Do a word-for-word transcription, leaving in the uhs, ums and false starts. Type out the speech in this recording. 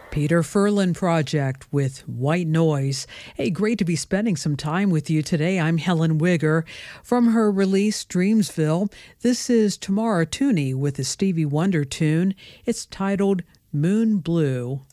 Peter Furlan Project with White Noise. Hey, great to be spending some time with you today. I'm Helen Wigger. From her release, Dreamsville, this is Tamara Tooney with a Stevie Wonder tune. It's titled Moon Blue.